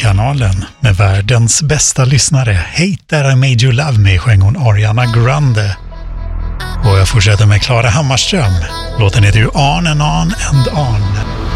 Kanalen med världens bästa lyssnare. Hate That I Made You Love Me sjöng hon Ariana Grande. Och jag fortsätter med Klara Hammarström. Låten heter ju On and On and On.